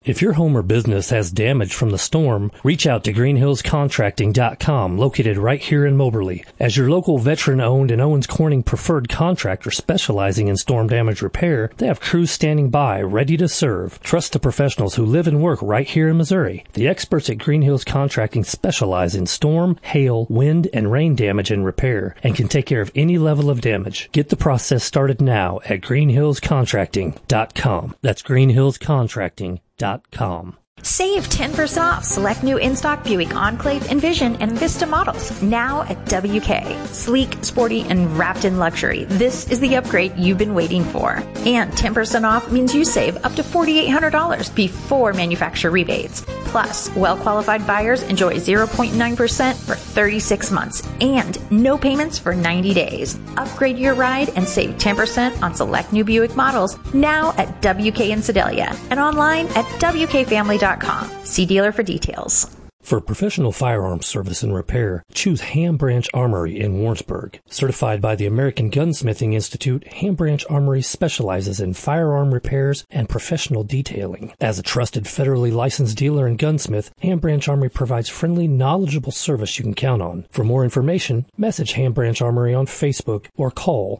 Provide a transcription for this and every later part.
If your home or business has damage from the storm, reach out to greenhillscontracting.com, located right here in Moberly. As your local veteran-owned and Owens Corning preferred contractor specializing in storm damage repair, they have crews standing by, ready to serve. Trust the professionals who live and work right here in Missouri. The experts at Green Hills Contracting specialize in storm, hail, wind, and rain damage and repair, and can take care of any level of damage. Get the process started now at greenhillscontracting.com. That's greenhillscontracting.com. Save 10% off select new in-stock Buick Enclave, Envision, and Vista models now at WK. Sleek, sporty, and wrapped in luxury. This is the upgrade you've been waiting for. And 10% off means you save up to $4,800 before manufacturer rebates. Plus, well-qualified buyers enjoy 0.9% for 36 months and no payments for 90 days. Upgrade your ride and save 10% on select new Buick models now at WK in Sedalia and online at WKFamily.com. See dealer for details. For professional firearms service and repair, choose Ham Branch Armory in Warrensburg. Certified by the American Gunsmithing Institute, Ham Branch Armory specializes in firearm repairs and professional detailing. As a trusted federally licensed dealer and gunsmith, Ham Branch Armory provides friendly, knowledgeable service you can count on. For more information, message Ham Branch Armory on Facebook or call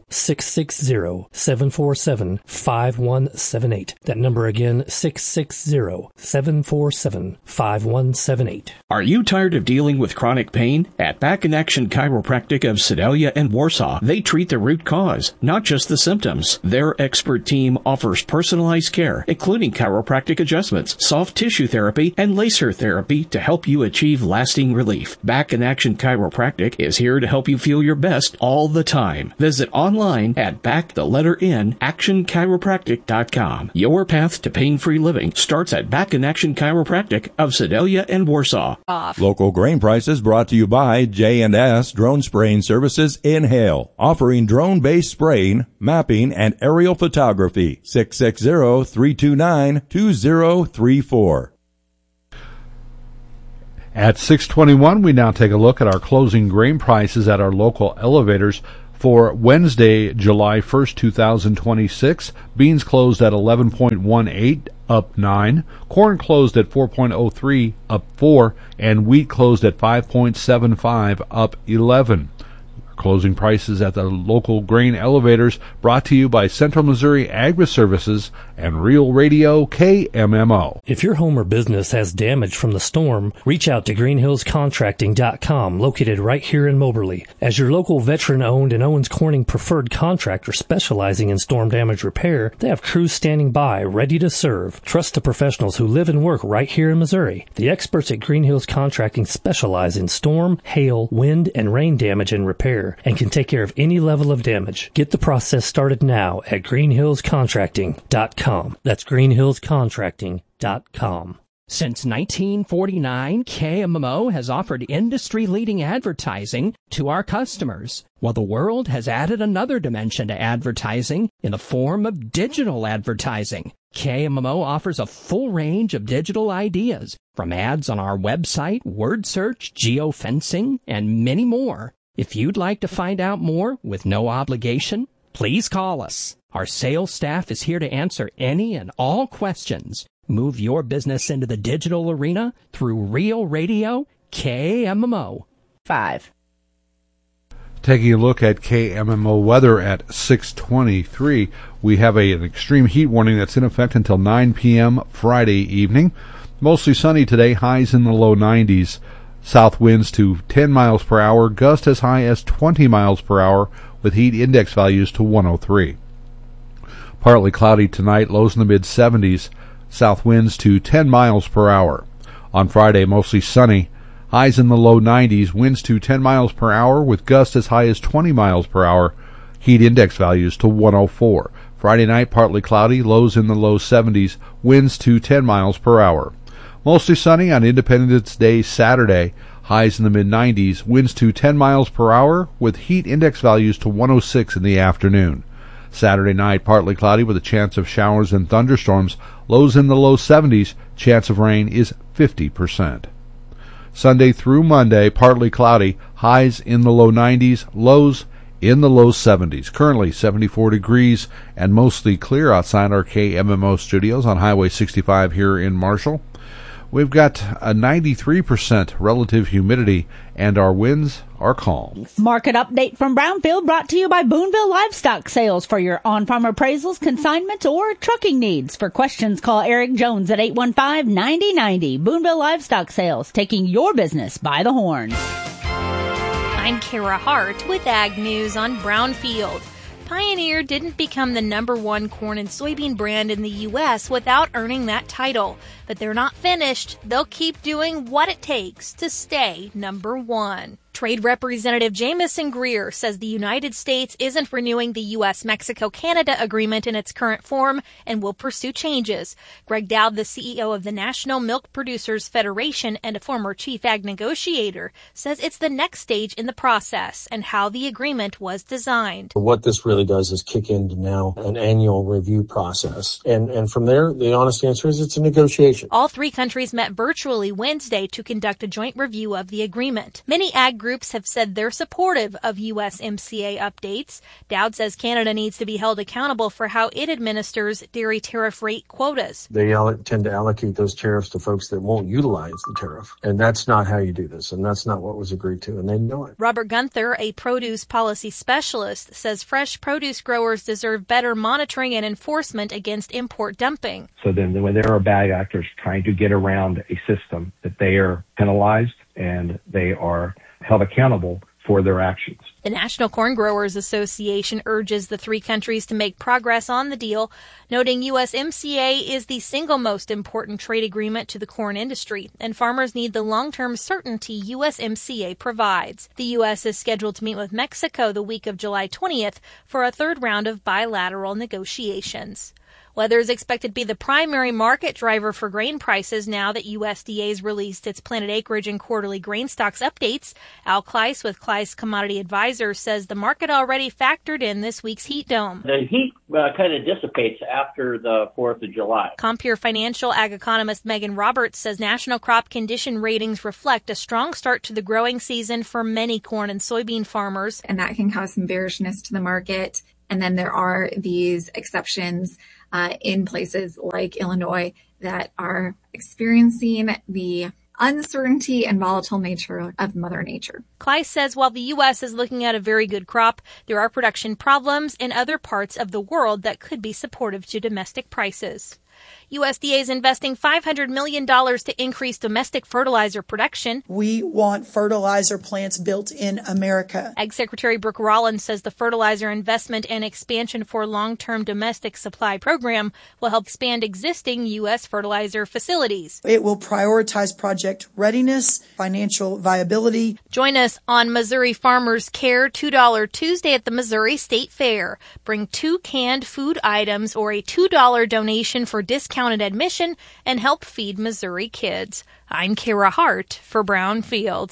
660-747-5178. That number again, 660-747-5178. Are you tired of dealing with chronic pain? At Back in Action Chiropractic of Sedalia and Warsaw, they treat the root cause, not just the symptoms. Their expert team offers personalized care, including chiropractic adjustments, soft tissue therapy, and laser therapy to help you achieve lasting relief. Back in Action Chiropractic is here to help you feel your best all the time. Visit online at actionchiropractic.com. Your path to pain-free living starts at Back in Action Chiropractic of Sedalia and Warsaw. Local grain prices brought to you by J&S Drone Spraying Services in Hale, offering drone-based spraying, mapping, and aerial photography. 660-329-2034. At 6:21, we now take a look at our closing grain prices at our local elevators. For Wednesday, July 1st, 2026, beans closed at 11.18, up 9. Corn closed at 4.03, up 4. And wheat closed at 5.75, up 11. Closing prices at the local grain elevators brought to you by Central Missouri Agri-Services and Real Radio KMMO. If your home or business has damage from the storm, reach out to greenhillscontracting.com, located right here in Moberly. As your local veteran-owned and Owens Corning preferred contractor specializing in storm damage repair, they have crews standing by, ready to serve. Trust the professionals who live and work right here in Missouri. The experts at Green Hills Contracting specialize in storm, hail, wind, and rain damage and repair, and can take care of any level of damage. Get the process started now at greenhillscontracting.com. That's greenhillscontracting.com. Since 1949, KMMO has offered industry-leading advertising to our customers. Well, the world has added another dimension to advertising in the form of digital advertising. KMMO offers a full range of digital ideas, from ads on our website, word search, geofencing, and many more. If you'd like to find out more with no obligation, please call us. Our sales staff is here to answer any and all questions. Move your business into the digital arena through Real Radio KMMO 5. Taking a look at KMMO weather at 6:23, we have an extreme heat warning that's in effect until 9 p.m. Friday evening. Mostly sunny today, highs in the low 90s. South winds to 10 miles per hour, gusts as high as 20 miles per hour, with heat index values to 103. Partly cloudy tonight, lows in the mid-70s, south winds to 10 miles per hour. On Friday, mostly sunny, highs in the low 90s, winds to 10 miles per hour, with gusts as high as 20 miles per hour, heat index values to 104. Friday night, partly cloudy, lows in the low 70s, winds to 10 miles per hour. Mostly sunny on Independence Day Saturday, highs in the mid-90s, winds to 10 miles per hour, with heat index values to 106 in the afternoon. Saturday night, partly cloudy with a chance of showers and thunderstorms, lows in the low 70s, chance of rain is 50%. Sunday through Monday, partly cloudy, highs in the low 90s, lows in the low 70s. Currently 74 degrees and mostly clear outside our KMMO studios on Highway 65 here in Marshall. We've got a 93% relative humidity, and our winds are calm. Market update from Brownfield brought to you by Boonville Livestock Sales for your on-farm appraisals, consignment, or trucking needs. For questions, call Eric Jones at 815-9090. Boonville Livestock Sales, taking your business by the horn. I'm Kara Hart with Ag News on Brownfield. Pioneer didn't become the #1 corn and soybean brand in the U.S. without earning that title. But they're not finished. They'll keep doing what it takes to stay #1. Trade Representative Jamison Greer says the United States isn't renewing the U.S.-Mexico-Canada agreement in its current form and will pursue changes. Greg Dowd, the CEO of the National Milk Producers Federation and a former chief ag negotiator, says it's the next stage in the process and how the agreement was designed. What this really does is kick into now an annual review process. And from there, the honest answer is it's a negotiation. All three countries met virtually Wednesday to conduct a joint review of the agreement. Many ag groups have said they're supportive of USMCA updates. Dowd says Canada needs to be held accountable for how it administers dairy tariff rate quotas. They tend to allocate those tariffs to folks that won't utilize the tariff. And that's not how you do this. And that's not what was agreed to. And they know it. Robert Gunther, a produce policy specialist, says fresh produce growers deserve better monitoring and enforcement against import dumping. So then when there are bad actors trying to get around a system, that they are penalized and they are held accountable for their actions. The National Corn Growers Association urges the three countries to make progress on the deal, noting USMCA is the single most important trade agreement to the corn industry, and farmers need the long-term certainty USMCA provides. The U.S. is scheduled to meet with Mexico the week of July 20th for a third round of bilateral negotiations. Weather is expected to be the primary market driver for grain prices now that USDA's released its planted acreage and quarterly grain stocks updates. Al Kleiss with Kleiss Commodity Advisors says the market already factored in this week's heat dome. The heat kind of dissipates after the 4th of July. Compeer Financial ag economist Megan Roberts says national crop condition ratings reflect a strong start to the growing season for many corn and soybean farmers. And that can cause some bearishness to the market. And then there are these exceptions in places like Illinois that are experiencing the uncertainty and volatile nature of Mother Nature. Kleiss says while the U.S. is looking at a very good crop, there are production problems in other parts of the world that could be supportive to domestic prices. USDA is investing $500 million to increase domestic fertilizer production. We want fertilizer plants built in America. Ag Secretary Brooke Rollins says the fertilizer investment and expansion for long-term domestic supply program will help expand existing U.S. fertilizer facilities. It will prioritize project readiness, financial viability. Join us on Missouri Farmers Care $2 Tuesday at the Missouri State Fair. Bring 2 canned food items or a $2 donation for discounted admission and help feed Missouri kids. I'm Kara Hart for Brownfield.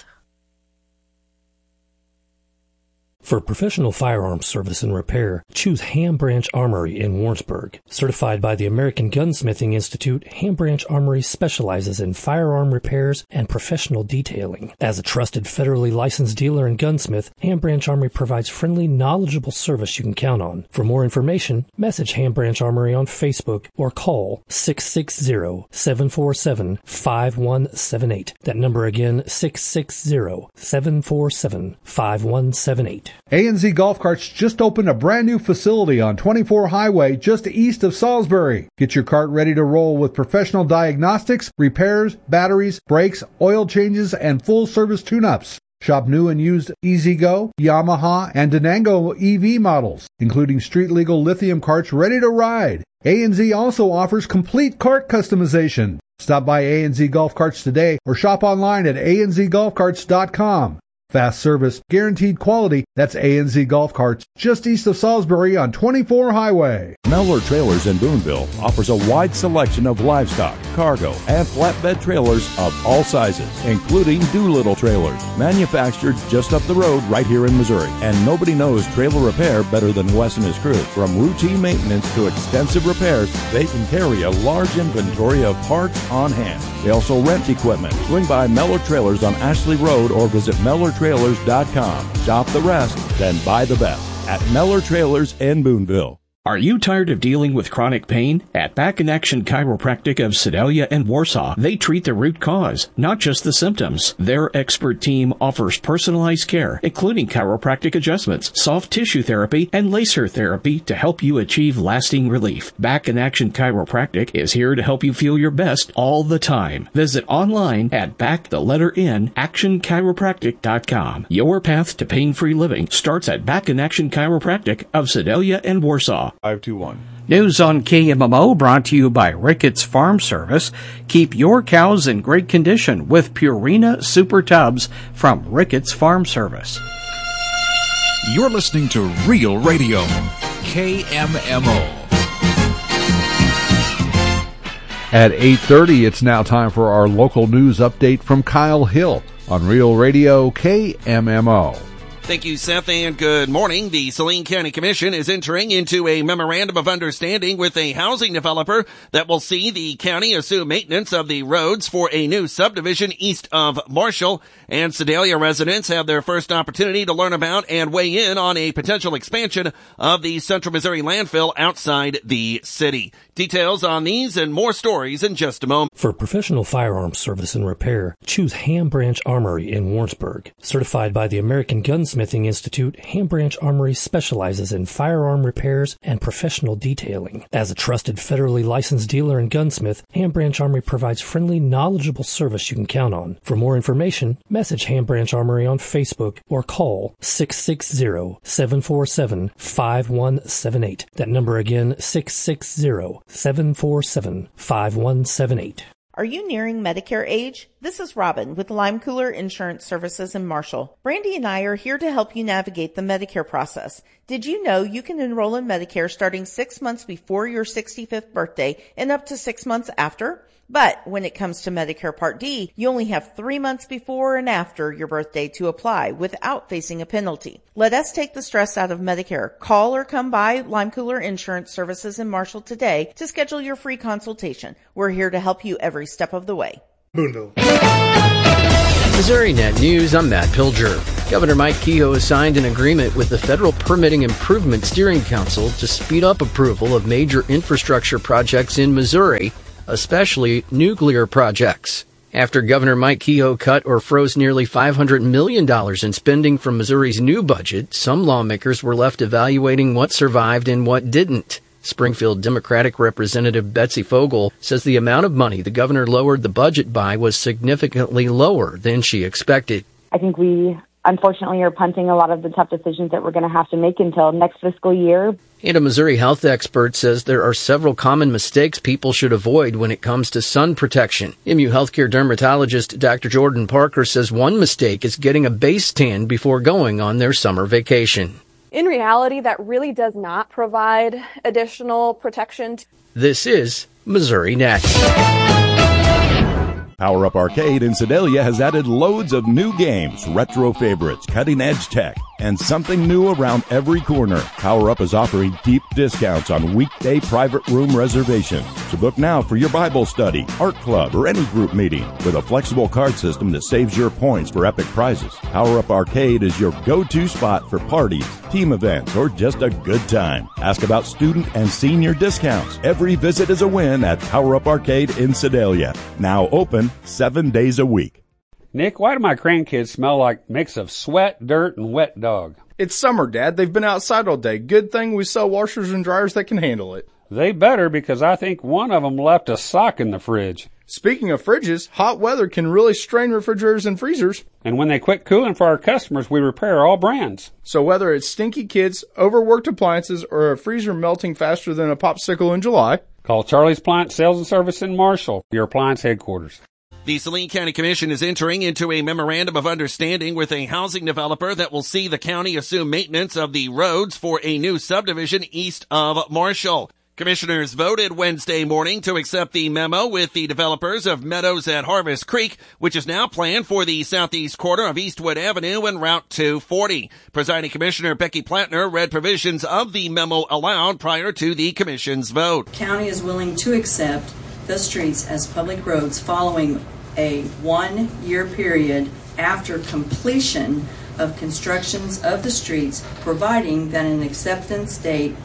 For professional firearms service and repair, choose Ham Branch Armory in Warrensburg. Certified by the American Gunsmithing Institute, Ham Branch Armory specializes in firearm repairs and professional detailing. As a trusted federally licensed dealer and gunsmith, Ham Branch Armory provides friendly, knowledgeable service you can count on. For more information, message Ham Branch Armory on Facebook or call 660-747-5178. That number again, 660-747-5178. A&Z Golf Carts just opened a brand new facility on 24 Highway just east of Salisbury. Get your cart ready to roll with professional diagnostics, repairs, batteries, brakes, oil changes, and full service tune-ups. Shop new and used E-Z-Go, Yamaha, and Denango EV models, including street-legal lithium carts ready to ride. A&Z also offers complete cart customization. Stop by A&Z Golf Carts today or shop online at anzgolfcarts.com. Fast service, guaranteed quality. That's A&Z Golf Carts, just east of Salisbury on 24 Highway. Mellor Trailers in Boonville offers a wide selection of livestock, cargo, and flatbed trailers of all sizes, including Doolittle trailers, manufactured just up the road right here in Missouri. And nobody knows trailer repair better than Wes and his crew. From routine maintenance to extensive repairs, they can carry a large inventory of parts on hand. They also rent equipment. Swing by Mellor Trailers on Ashley Road or visit Mellor MellerTrailers.com. Shop the rest, then buy the best at Meller Trailers in Boonville. Are you tired of dealing with chronic pain? At Back in Action Chiropractic of Sedalia and Warsaw, they treat the root cause, not just the symptoms. Their expert team offers personalized care, including chiropractic adjustments, soft tissue therapy, and laser therapy to help you achieve lasting relief. Back in Action Chiropractic is here to help you feel your best all the time. Visit online at actionchiropractic.com. Your path to pain-free living starts at Back in Action Chiropractic of Sedalia and Warsaw. 521. News on KMMO brought to you by Ricketts Farm Service. Keep your cows in great condition with Purina Super Tubs from Ricketts Farm Service. You're listening to Real Radio, KMMO. At 8:30, it's now time for our local news update from Kyle Hill on Real Radio, KMMO. Thank you, Seth, and good morning. The Saline County Commission is entering into a memorandum of understanding with a housing developer that will see the county assume maintenance of the roads for a new subdivision east of Marshall. And Sedalia residents have their first opportunity to learn about and weigh in on a potential expansion of the Central Missouri landfill outside the city. Details on these and more stories in just a moment. For professional firearms service and repair, choose Ham Branch Armory in Warrensburg. Certified by the American Gunsmithing Institute, Ham Branch Armory specializes in firearm repairs and professional detailing. As a trusted federally licensed dealer and gunsmith, Ham Branch Armory provides friendly, knowledgeable service you can count on. For more information, message Ham Branch Armory on Facebook or call 660-747-5178. That number again, 660-747-5178. Are you nearing Medicare age? This is Robin with Lime Cooler Insurance Services in Marshall. Brandy and I are here to help you navigate the Medicare process. Did you know you can enroll in Medicare starting 6 months before your 65th birthday and up to 6 months after? But when it comes to Medicare Part D, you only have 3 months before and after your birthday to apply without facing a penalty. Let us take the stress out of Medicare. Call or come by Lime Cooler Insurance Services in Marshall today to schedule your free consultation. We're here to help you every step of the way. Boonville. Missouri Net News, I'm Matt Pilger. Governor Mike Kehoe has signed an agreement with the Federal Permitting Improvement Steering Council to speed up approval of major infrastructure projects in Missouri, especially nuclear projects. After Governor Mike Kehoe cut or froze nearly $500 million in spending from Missouri's new budget, some lawmakers were left evaluating what survived and what didn't. Springfield Democratic Representative Betsy Fogel says the amount of money the governor lowered the budget by was significantly lower than she expected. I think we unfortunately are punting a lot of the tough decisions that we're going to have to make until next fiscal year. And a Missouri health expert says there are several common mistakes people should avoid when it comes to sun protection. MU Healthcare dermatologist Dr. Jordan Parker says one mistake is getting a base tan before going on their summer vacation. In reality, that really does not provide additional protection. This is Missouri Net. Power Up Arcade in Sedalia has added loads of new games, retro favorites, cutting-edge tech, and something new around every corner. Power Up is offering deep discounts on weekday private room reservations. So book now for your Bible study, art club, or any group meeting with a flexible card system that saves your points for epic prizes. Power Up Arcade is your go-to spot for parties, team events, or just a good time. Ask about student and senior discounts. Every visit is a win at Power Up Arcade in Sedalia. Now open 7 days a week. Nick, why do my grandkids smell like a mix of sweat, dirt, and wet dog? It's summer, Dad. They've been outside all day. Good thing we sell washers and dryers that can handle it. They better, because I think one of them left a sock in the fridge. Speaking of fridges, hot weather can really strain refrigerators and freezers. And when they quit cooling for our customers, we repair all brands. So whether it's stinky kids, overworked appliances, or a freezer melting faster than a popsicle in July, call Charlie's Appliance Sales and Service in Marshall, your appliance headquarters. The Saline County Commission is entering into a memorandum of understanding with a housing developer that will see the county assume maintenance of the roads for a new subdivision east of Marshall. Commissioners voted Wednesday morning to accept the memo with the developers of Meadows at Harvest Creek, which is now planned for the southeast corner of Eastwood Avenue and Route 240. Presiding Commissioner Becky Plattner read provisions of the memo aloud prior to the commission's vote. The county is willing to accept the streets as public roads following a 1-year period after completion of constructions of the streets, providing that an acceptance date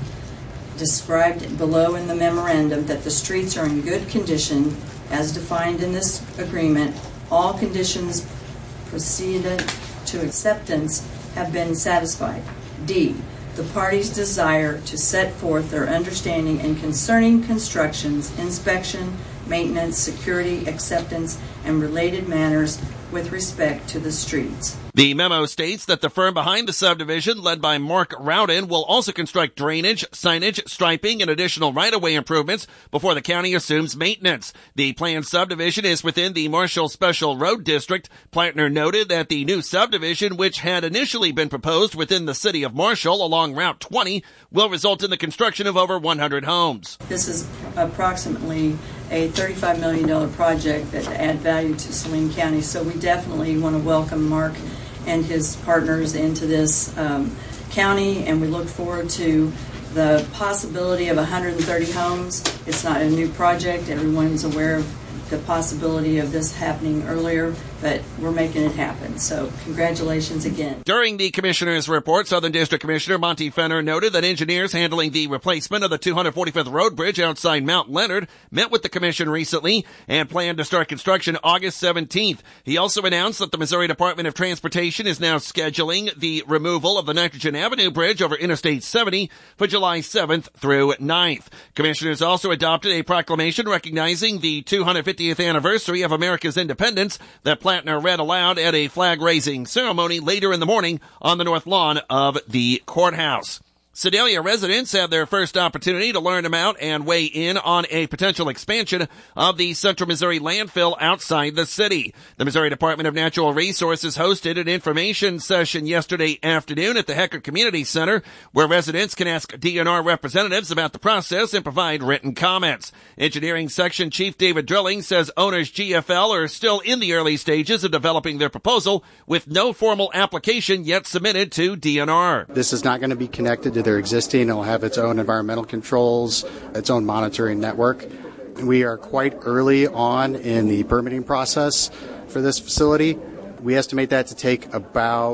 described below in the memorandum that the streets are in good condition as defined in this agreement. All conditions precedent to acceptance have been satisfied. D, the parties desire to set forth their understanding in concerning constructions, inspection, maintenance, security, acceptance, and related matters with respect to the streets. The memo states that the firm behind the subdivision, led by Mark Rowden, will also construct drainage, signage, striping, and additional right-of-way improvements before the county assumes maintenance. The planned subdivision is within the Marshall Special Road District. Plattner noted that the new subdivision, which had initially been proposed within the city of Marshall along Route 20, will result in the construction of over 100 homes. This is approximately a $35 million project that add value to Saline County, so we definitely want to welcome Mark and his partners into this county, and we look forward to the possibility of 130 homes. It's not a new project. Everyone's aware of the possibility of this happening earlier, but we're making it happen. So congratulations again. During the commissioner's report, Southern District Commissioner Monty Fenner noted that engineers handling the replacement of the 245th Road Bridge outside Mount Leonard met with the commission recently and planned to start construction August 17th. He also announced that the Missouri Department of Transportation is now scheduling the removal of the Nitrogen Avenue Bridge over Interstate 70 for July 7th through 9th. Commissioners also adopted a proclamation recognizing the 250th anniversary of America's independence that Plattner read aloud at a flag-raising ceremony later in the morning on the north lawn of the courthouse. Sedalia residents had their first opportunity to learn about and weigh in on a potential expansion of the Central Missouri landfill outside the city. The Missouri Department of Natural Resources hosted an information session yesterday afternoon at the Hecker Community Center, where residents can ask DNR representatives about the process and provide written comments. Engineering Section Chief David Drilling says owners GFL are still in the early stages of developing their proposal, with no formal application yet submitted to DNR. This is not going to be connected to their existing. It'll have its own environmental controls, its own monitoring network. We are quite early on in the permitting process for this facility. We estimate that to take about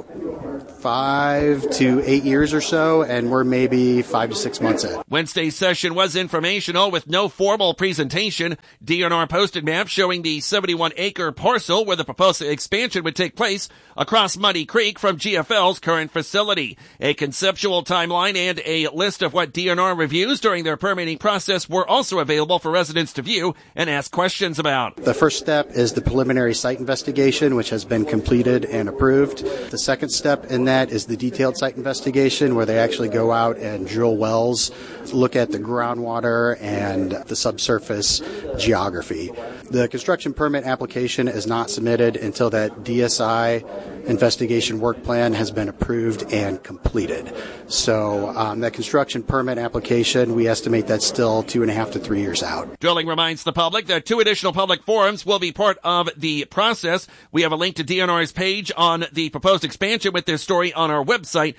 5 to 8 years or so, and we're maybe 5 to 6 months in. Wednesday's session was informational with no formal presentation. DNR posted maps showing the 71-acre parcel where the proposed expansion would take place across Muddy Creek from GFL's current facility. A conceptual timeline and a list of what DNR reviews during their permitting process were also available for residents to view and ask questions about. The first step is the preliminary site investigation, which has been completed and approved. The second step in that is the detailed site investigation, where they actually go out and drill wells, look at the groundwater and the subsurface geography. The construction permit application is not submitted until that DSI investigation work plan has been approved and completed. So that construction permit application, we estimate that's still 2.5 to 3 years out. Drilling reminds the public that 2 additional public forums will be part of the process. We have a link to DNR's page on the proposed expansion with this story on our website,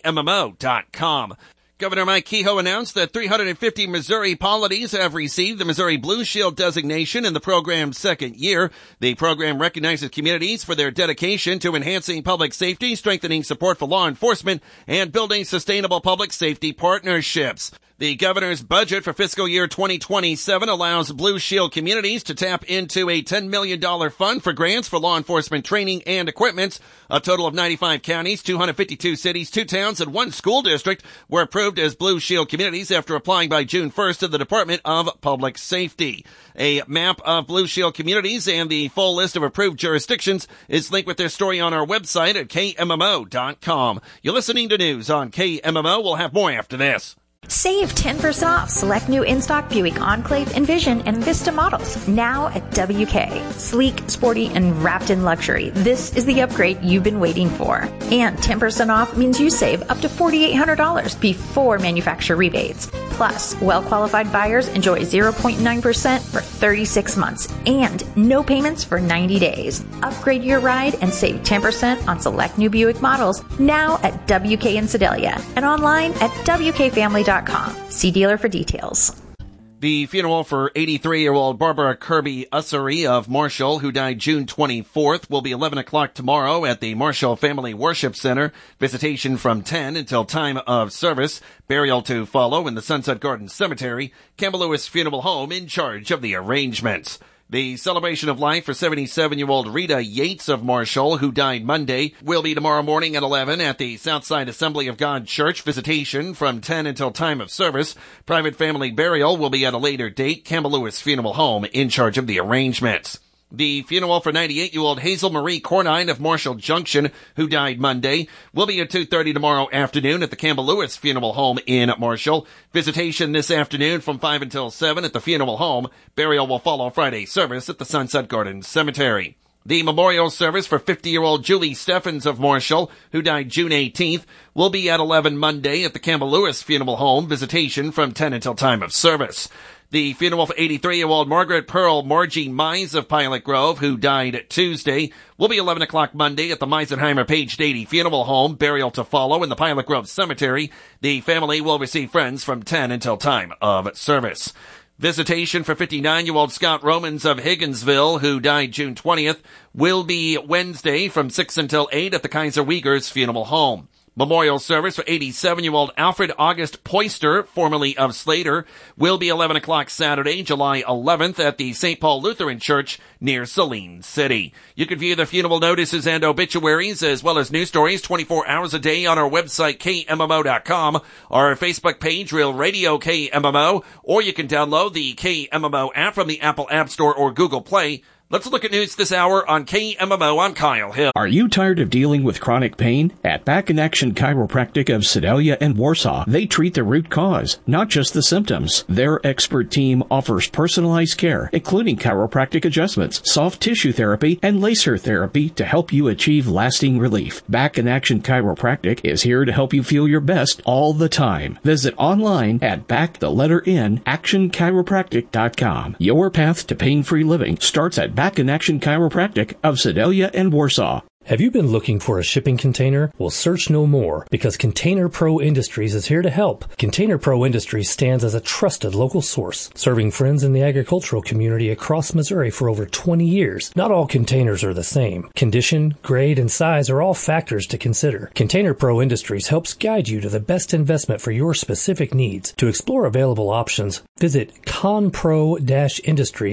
KMMO.com. Governor Mike Kehoe announced that 350 Missouri polities have received the Missouri Blue Shield designation in the program's second year. The program recognizes communities for their dedication to enhancing public safety, strengthening support for law enforcement, and building sustainable public safety partnerships. The governor's budget for fiscal year 2027 allows Blue Shield communities to tap into a $10 million fund for grants for law enforcement training and equipment. A total of 95 counties, 252 cities, 2 towns, and 1 school district were approved as Blue Shield communities after applying by June 1st to the Department of Public Safety. A map of Blue Shield communities and the full list of approved jurisdictions is linked with their story on our website at KMMO.com. You're listening to news on KMMO. We'll have more after this. Save 10% off select new in-stock Buick Enclave, Envision, and Vista models now at WK. Sleek, sporty, and wrapped in luxury. This is the upgrade you've been waiting for. And 10% off means you save up to $4,800 before manufacturer rebates. Plus, well-qualified buyers enjoy 0.9% for 36 months and no payments for 90 days. Upgrade your ride and save 10% on select new Buick models now at WK in Sedalia and online at WKFamily.com. See dealer for details. The funeral for 83-year-old Barbara Kirby Ussery of Marshall, who died June 24th, will be 11 o'clock tomorrow at the Marshall Family Worship Center. Visitation from 10 until time of service. Burial to follow in the Sunset Garden Cemetery. Campbell Lewis Funeral Home in charge of the arrangements. The celebration of life for 77-year-old Rita Yates of Marshall, who died Monday, will be tomorrow morning at 11 at the Southside Assembly of God Church. Visitation from 10 until time of service. Private family burial will be at a later date. Campbell Lewis Funeral Home in charge of the arrangements. The funeral for 98-year-old Hazel Marie Cornine of Marshall Junction, who died Monday, will be at 2:30 tomorrow afternoon at the Campbell Lewis Funeral Home in Marshall. Visitation this afternoon from 5 until 7 at the funeral home. Burial will follow Friday service at the Sunset Garden Cemetery. The memorial service for 50-year-old Julie Steffens of Marshall, who died June 18th, will be at 11 Monday at the Campbell Lewis Funeral Home. Visitation from 10 until time of service. The funeral for 83-year-old Margaret Pearl Margie Mize of Pilot Grove, who died Tuesday, will be 11 o'clock Monday at the Meisenheimer Page Dady Funeral Home. Burial to follow in the Pilot Grove Cemetery. The family will receive friends from 10 until time of service. Visitation for 59-year-old Scott Romans of Higginsville, who died June 20th, will be Wednesday from 6 until 8 at the Kaiser Wiegers Funeral Home. Memorial service for 87-year-old Alfred August Poyster, formerly of Slater, will be 11 o'clock Saturday, July 11th at the St. Paul Lutheran Church near Saline City. You can view the funeral notices and obituaries as well as news stories 24 hours a day on our website, KMMO.com, our Facebook page, Real Radio KMMO, or you can download the KMMO app from the Apple App Store or Google Play. Let's look at news this hour on KMMO. I'm Kyle Hill. Are you tired of dealing with chronic pain? At Back in Action Chiropractic of Sedalia and Warsaw, they treat the root cause, not just the symptoms. Their expert team offers personalized care, including chiropractic adjustments, soft tissue therapy, and laser therapy to help you achieve lasting relief. Back in Action Chiropractic is here to help you feel your best all the time. Visit online at actionchiropractic.com. Your path to pain-free living starts at Back in Action Chiropractic of Sedalia and Warsaw. Have you been looking for a shipping container? Well, search no more, because Container Pro Industries is here to help. Container Pro Industries stands as a trusted local source, serving friends in the agricultural community across Missouri for over 20 years. Not all containers are the same. Condition, grade, and size are all factors to consider. Container Pro Industries helps guide you to the best investment for your specific needs. To explore available options, visit conpro-industries.com.